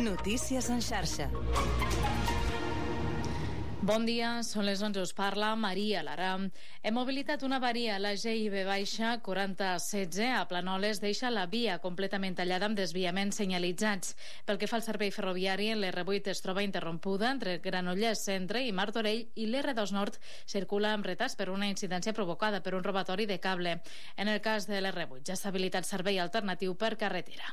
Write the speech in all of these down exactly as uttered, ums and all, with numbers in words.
Notícies en xarxa. Bon dia, són les onze, us parla Maria Lara. Hem mobilitat una avaria a la G I B baixa quaranta setze a Planoles, deixa la via completament tallada amb desviaments senyalitzats. Pel que fa al servei ferroviari, l'R vuit es troba interrompuda entre Granollers Centre i Martorell i l'R dos Nord circula amb retards per una incidència provocada per un robatori de cable. En el cas de l'R vuit ja s'ha habilitat servei alternatiu per carretera.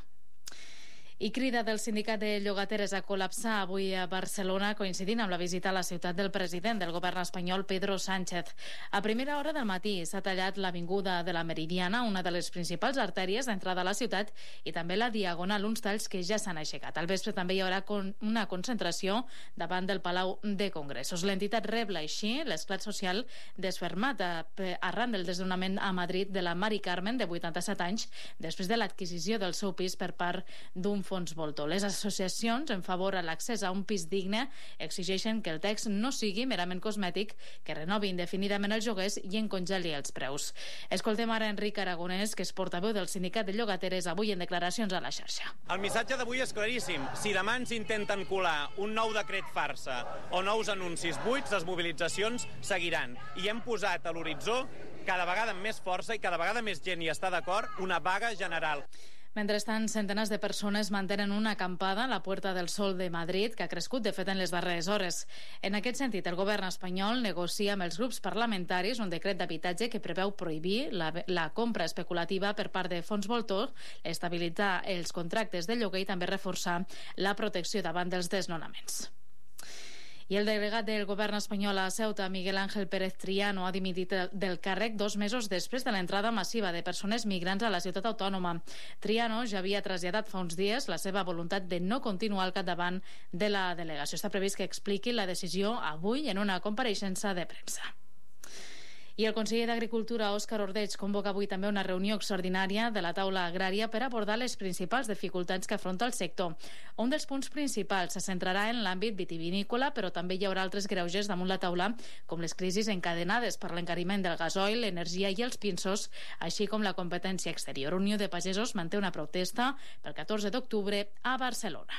I crida del sindicat de llogateres a col·lapsar avui a Barcelona, coincidint amb la visita a la ciutat del president del govern espanyol, Pedro Sánchez. A primera hora del matí s'ha tallat l'avinguda de la Meridiana, una de les principals artèries d'entrada a la ciutat, i també la Diagonal, uns talls que ja s'han aixecat. Al vespre també hi haurà con una concentració davant del Palau de Congressos. L'entitat rebla així l'esclat social desfermat arran del desnonament a Madrid de la Mari Carmen, de vuitanta-set anys, després de l'adquisició del seu pis per part d'un fons voltor. Les associacions en favor a l'accés a un pis digne exigeixen que el text no sigui merament cosmètic, que renovi indefinidament els lloguers i en congeli els preus. Escoltem ara Enric Aragonès, que és portaveu del sindicat de llogateres, avui en declaracions a la xarxa. El missatge d'avui és claríssim. Si demà ens intenten colar un nou decret farsa o nous anuncis buits, les mobilitzacions seguiran. I hem posat a l'horitzó, cada vegada amb més força i cada vegada més gent hi està d'acord, una vaga general. Mentrestant, centenars de persones mantenen una acampada a la Puerta del Sol de Madrid, que ha crescut, de fet, en les darreres hores. En aquest sentit, el govern espanyol negocia amb els grups parlamentaris un decret d'habitatge que preveu prohibir la, la compra especulativa per part de fons voltors, estabilitzar els contractes de lloguer i també reforçar la protecció davant dels desnonaments. I el delegat del govern espanyol a Ceuta, Miguel Ángel Pérez Triano, ha dimitit del càrrec dos mesos després de l'entrada massiva de persones migrants a la ciutat autònoma. Triano ja havia traslladat fa uns dies la seva voluntat de no continuar al capdavant de la delegació. Està previst que expliqui la decisió avui en una compareixença de premsa. I el conseller d'Agricultura, Òscar Ordeig, convoca avui també una reunió extraordinària de la taula agrària per abordar les principals dificultats que afronta el sector. Un dels punts principals se centrarà en l'àmbit vitivinícola, però també hi haurà altres greuges damunt la taula, com les crisis encadenades per l'encariment del gasoil, l'energia i els pinsos, així com la competència exterior. Unió de Pagesos manté una protesta pel catorze d'octubre a Barcelona.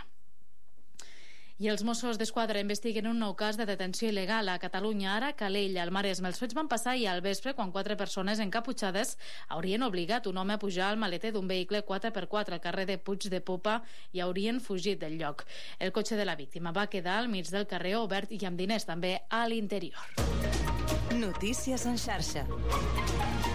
I els Mossos d'Esquadra investiguen un nou cas de detenció il·legal a Catalunya. Ara, a Calella, al Maresme. Els fets van passar ahir al vespre quan quatre persones encaputxades haurien obligat un home a pujar al maleter d'un vehicle quatre per quatre al carrer de Puig de Popa i haurien fugit del lloc. El cotxe de la víctima va quedar al mig del carrer obert i amb diners també a l'interior. Notícies en xarxa.